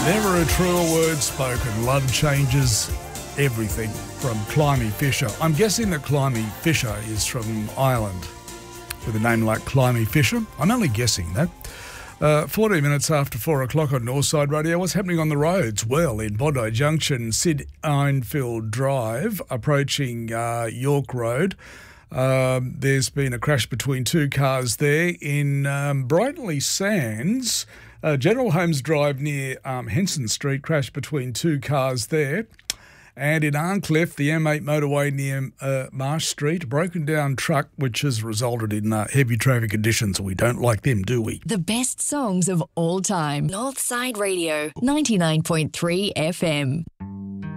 Never a truer word spoken. Love changes everything from Climie Fisher. I'm guessing that Climie Fisher is from Ireland with a name like Climie Fisher. I'm only guessing that. 14 minutes after 4 o'clock on Northside Radio. What's happening on the roads? Well, in Bondi Junction, Sid Ironfield Drive, approaching York Road, there's been a crash between two cars there. In Brightonley Sands, General Holmes Drive near Henson Street, crash between two cars there. And in Arncliffe, the M8 motorway near Marsh Street, a broken down truck which has resulted in heavy traffic conditions. We don't like them, do we? The best songs of all time. Northside Radio, 99.3 FM.